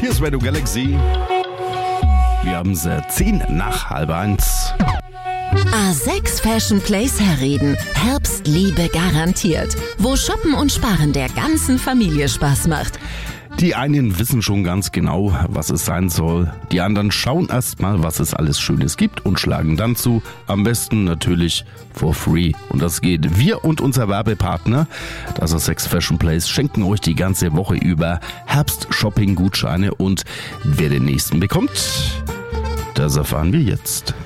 Hier ist Radio Galaxy. Wir haben es 1:10. A6 Fashion Place Herrieden. Herbstliebe garantiert. Wo Shoppen und Sparen der ganzen Familie Spaß macht. Die einen wissen schon ganz genau, was es sein soll. Die anderen schauen erst mal, was es alles Schönes gibt und schlagen dann zu. Am besten natürlich for free. Und das geht. Wir und unser Werbepartner, das A6 Fashion Place, schenken euch die ganze Woche über Herbst-Shopping-Gutscheine. Und wer den nächsten bekommt, das erfahren wir jetzt.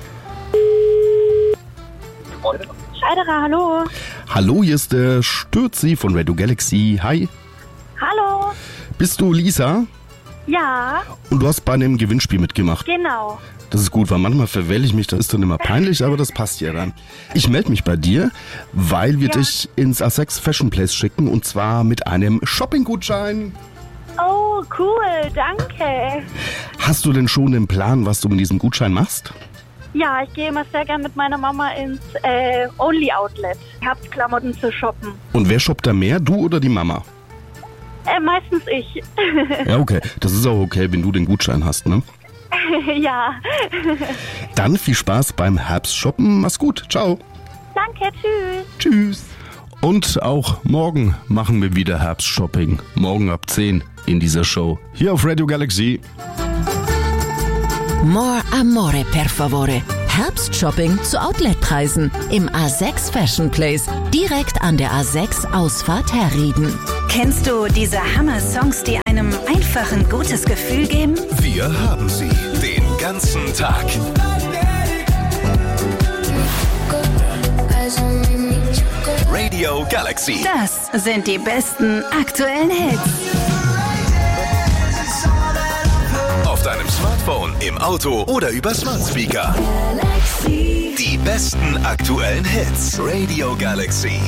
Scheiderer, hallo. Hallo, hier ist der Stürzi von Radio Galaxy. Hi. Hallo. Bist du Lisa? Ja, Und du hast bei einem Gewinnspiel mitgemacht. genau. Das ist gut, weil manchmal verwähle ich mich, das ist dann immer peinlich, aber das passt ja dann. Ich melde mich bei dir, weil wir dich ins A6 Fashion Place schicken und zwar mit einem Shopping-Gutschein. Oh, cool, danke. Hast du denn schon einen Plan, was du mit diesem Gutschein machst? Ja, ich gehe immer sehr gern mit meiner Mama ins Only Outlet. Herbstklamotten zu shoppen. Und wer shoppt da mehr, du oder die Mama? Meistens ich. Ja, okay. Das ist auch okay, wenn du den Gutschein hast, ne? Ja. Dann viel Spaß beim Herbstshoppen. Mach's gut. Ciao. Danke, tschüss. Tschüss. Und auch morgen machen wir wieder Herbstshopping. Morgen ab 10 in dieser Show. Hier auf Radio Galaxy. More amore per favore. Herbstshopping zu Outletpreisen im A6 Fashion Place. Direkt an der A6 Ausfahrt Herrieden. Kennst du diese Hammer-Songs, die einem einfach ein gutes Gefühl geben? Wir haben sie den ganzen Tag. Radio Galaxy. Das sind die besten aktuellen Hits. Auf deinem Smartphone, im Auto oder über Smart Speaker. Die besten aktuellen Hits. Radio Galaxy.